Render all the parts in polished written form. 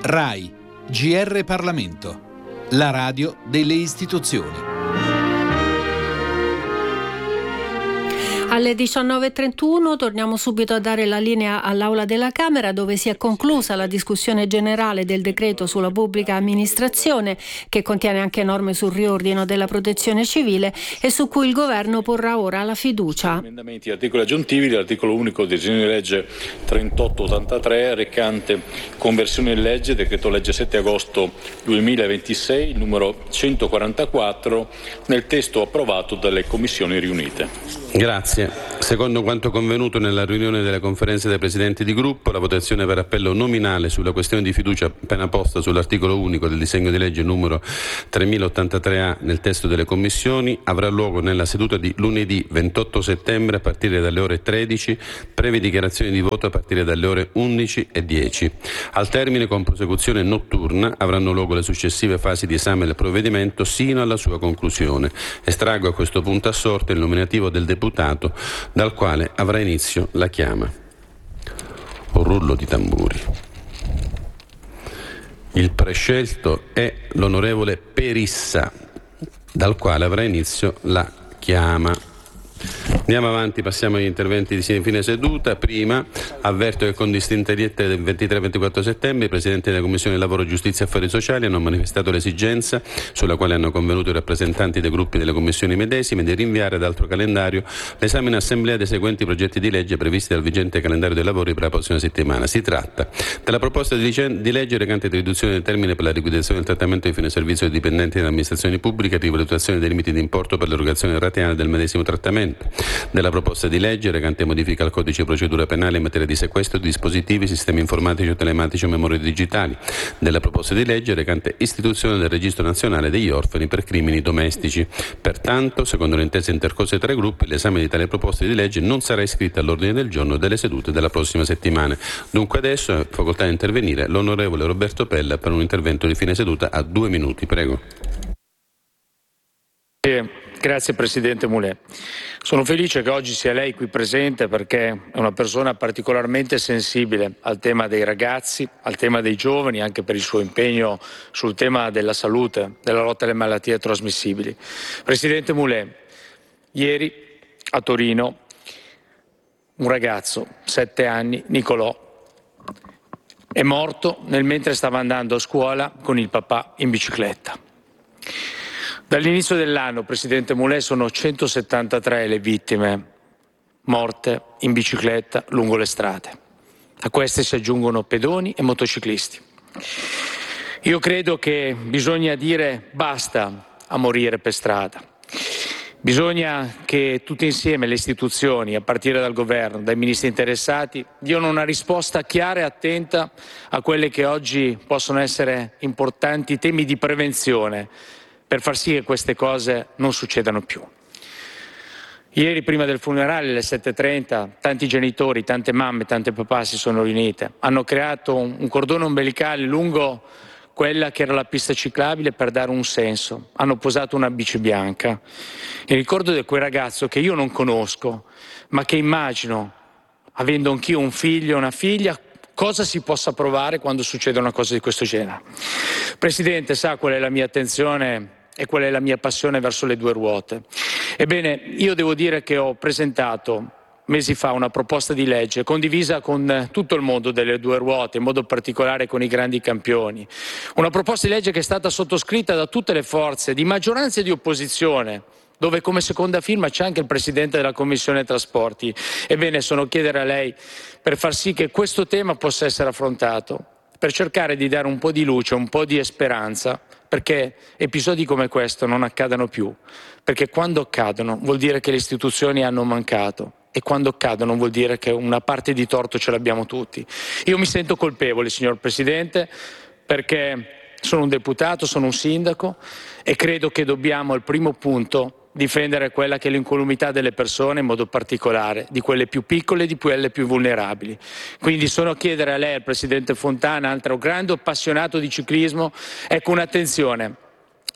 RAI, GR Parlamento, la radio delle istituzioni. Alle 19.31 torniamo subito a dare la linea all'Aula della Camera, dove si è conclusa la discussione generale del decreto sulla pubblica amministrazione, che contiene anche norme sul riordino della protezione civile e su cui il governo porrà ora la fiducia. Emendamenti e articoli aggiuntivi dell'articolo unico del disegno di legge 3883 recante conversione in legge decreto legge 7 agosto 2026 numero 144 nel testo approvato dalle commissioni riunite. Grazie. Secondo quanto convenuto nella riunione della conferenza dei presidenti di gruppo, la votazione per appello nominale sulla questione di fiducia appena posta sull'articolo unico del disegno di legge numero 3083A nel testo delle commissioni avrà luogo nella seduta di lunedì 28 settembre a partire dalle ore 13, previe dichiarazioni di voto a partire dalle ore 11:10. Al termine, con prosecuzione notturna, avranno luogo le successive fasi di esame del provvedimento sino alla sua conclusione. Estraggo a questo punto a sorte il nominativo del deputato dal quale avrà inizio la chiama. Un rullo di tamburi. Il prescelto è l'onorevole Perissa, dal quale avrà inizio la chiama. Andiamo avanti, passiamo agli interventi di fine seduta. Prima avverto che con distinta diretta del 23-24 settembre i presidenti della Commissione Lavoro, Giustizia e Affari Sociali hanno manifestato l'esigenza, sulla quale hanno convenuto i rappresentanti dei gruppi delle commissioni medesime, di rinviare ad altro calendario l'esame in assemblea dei seguenti progetti di legge previsti dal vigente calendario dei lavori per la prossima settimana. Si tratta della proposta di legge recante riduzione del termine per la liquidazione del trattamento di fine servizio dei dipendenti delle amministrazioni pubbliche e di valutazione dei limiti di importo per l'erogazione rateale del medesimo trattamento, della proposta di legge recante modifica al codice di procedura penale in materia di sequestro di dispositivi, sistemi informatici o telematici o memorie digitali, della proposta di legge recante istituzione del registro nazionale degli orfani per crimini domestici. Pertanto, secondo le intese intercorse tra i gruppi, l'esame di tali proposte di legge non sarà iscritto all'ordine del giorno delle sedute della prossima settimana. Dunque adesso è facoltà di intervenire l'onorevole Roberto Pella per un intervento di fine seduta a 2 minuti. Prego. Grazie Presidente Mulè. Sono felice che oggi sia lei qui presente perché è una persona particolarmente sensibile al tema dei ragazzi, al tema dei giovani, anche per il suo impegno sul tema della salute, della lotta alle malattie trasmissibili. Presidente Mulè, ieri a Torino un ragazzo, 7 anni, Nicolò, è morto mentre stava andando a scuola con il papà in bicicletta. Dall'inizio dell'anno, Presidente Mulè, sono 173 le vittime morte in bicicletta lungo le strade. A queste si aggiungono pedoni e motociclisti. Io credo che bisogna dire basta a morire per strada. Bisogna che tutti insieme le istituzioni, a partire dal governo, dai ministri interessati, diano una risposta chiara e attenta a quelle che oggi possono essere importanti temi di prevenzione, per far sì che queste cose non succedano più. Ieri, prima del funerale, alle 7:30, tanti genitori, tante mamme, tante papà si sono riunite. Hanno creato un cordone ombelicale lungo quella che era la pista ciclabile per dare un senso. Hanno posato una bici bianca. In ricordo di quel ragazzo che io non conosco, ma che immagino, avendo anch'io un figlio e una figlia, cosa si possa provare quando succede una cosa di questo genere. Presidente, sa qual è la mia attenzione e qual è la mia passione verso le due ruote. Ebbene, io devo dire che ho presentato mesi fa una proposta di legge condivisa con tutto il mondo delle due ruote, in modo particolare con i grandi campioni. Una proposta di legge che è stata sottoscritta da tutte le forze di maggioranza e di opposizione, dove come seconda firma c'è anche il Presidente della Commissione Trasporti. Ebbene, sono a chiedere a lei per far sì che questo tema possa essere affrontato, per cercare di dare un po' di luce, un po' di speranza, perché episodi come questo non accadano più, perché quando accadono vuol dire che le istituzioni hanno mancato e quando accadono vuol dire che una parte di torto ce l'abbiamo tutti. Io mi sento colpevole, signor Presidente, perché sono un deputato, sono un sindaco e credo che dobbiamo al primo punto difendere quella che è l'incolumità delle persone, in modo particolare di quelle più piccole e di quelle più vulnerabili. Quindi sono a chiedere a lei, al Presidente Fontana, altro grande appassionato di ciclismo, ecco, un'attenzione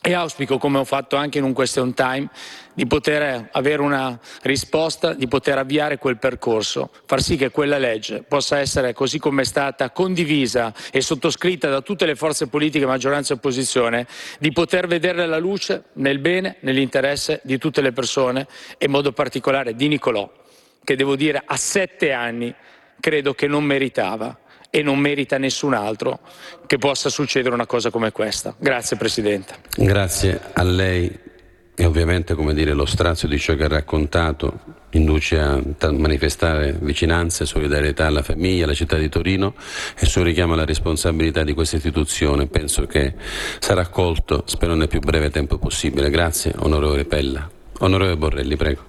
E auspico, come ho fatto anche in un question time, di poter avere una risposta, di poter avviare quel percorso, far sì che quella legge possa essere, così come è stata condivisa e sottoscritta da tutte le forze politiche, maggioranza e opposizione, di poter vedere la luce nel bene, nell'interesse di tutte le persone e in modo particolare di Nicolò, che devo dire a 7 anni credo che non meritava e non merita nessun altro che possa succedere una cosa come questa. Grazie Presidente. Grazie a lei e ovviamente, come dire, lo strazio di ciò che ha raccontato induce a manifestare vicinanza e solidarietà alla famiglia, alla città di Torino e il suo richiamo alla responsabilità di questa istituzione penso che sarà accolto, spero nel più breve tempo possibile. Grazie onorevole Pella. Onorevole Borrelli, prego.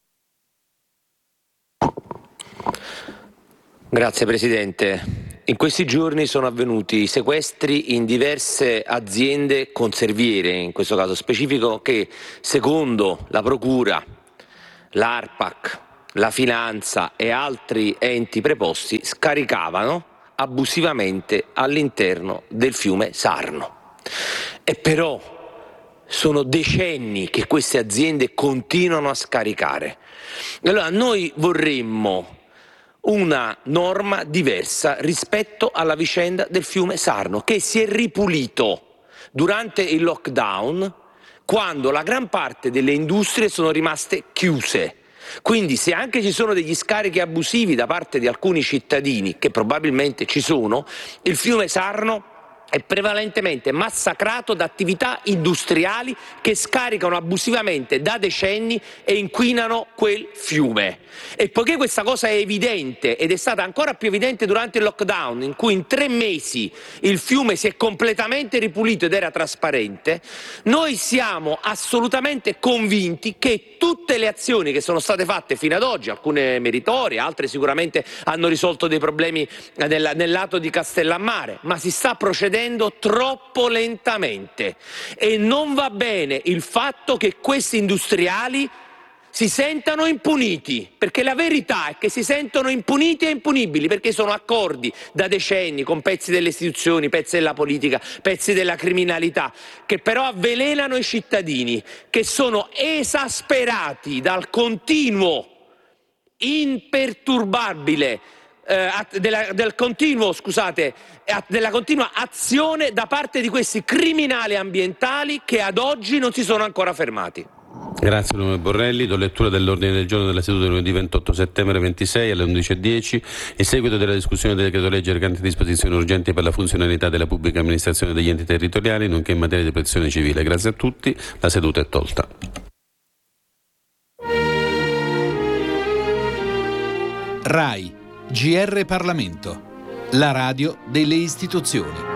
Grazie Presidente. In questi giorni sono avvenuti sequestri in diverse aziende conserviere, in questo caso specifico, che secondo la Procura, l'ARPAC, la Finanza e altri enti preposti scaricavano abusivamente all'interno del fiume Sarno. E però sono decenni che queste aziende continuano a scaricare. Allora noi vorremmo una norma diversa rispetto alla vicenda del fiume Sarno, che si è ripulito durante il lockdown, quando la gran parte delle industrie sono rimaste chiuse. Quindi se anche ci sono degli scarichi abusivi da parte di alcuni cittadini, che probabilmente ci sono, il fiume Sarno è prevalentemente massacrato da attività industriali che scaricano abusivamente da decenni e inquinano quel fiume. E poiché questa cosa è evidente ed è stata ancora più evidente durante il lockdown, in cui in 3 mesi il fiume si è completamente ripulito ed era trasparente, noi siamo assolutamente convinti che tutte le azioni che sono state fatte fino ad oggi, alcune meritorie, altre sicuramente hanno risolto dei problemi nel lato di Castellammare, ma si sta procedendo troppo lentamente e non va bene il fatto che questi industriali si sentano impuniti, perché la verità è che si sentono impuniti e impunibili, perché sono accordi da decenni con pezzi delle istituzioni, pezzi della politica, pezzi della criminalità, che però avvelenano i cittadini, che sono esasperati dal continuo imperturbabile della continua azione da parte di questi criminali ambientali che ad oggi non si sono ancora fermati. Grazie onorevole Borrelli. Do lettura dell'ordine del giorno della seduta del lunedì 28 settembre 26 alle 11:10. Il seguito della discussione del decreto legge recante disposizioni urgenti per la funzionalità della pubblica amministrazione degli enti territoriali nonché in materia di protezione civile. Grazie a tutti, la seduta è tolta. RAI GR Parlamento, la radio delle istituzioni.